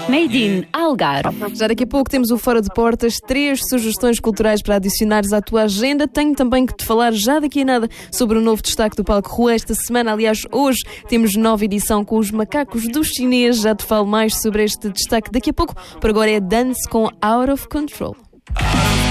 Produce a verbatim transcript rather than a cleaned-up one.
Made in Algarve. Já daqui a pouco temos o Fora de Portas, três sugestões culturais para adicionares à tua agenda. Tenho também que te falar já daqui a nada sobre o novo destaque do Palco Rua esta semana. Aliás, hoje temos nova edição com os macacos do chinês. Já te falo mais sobre este destaque daqui a pouco. Por agora é Dance com Out of Control.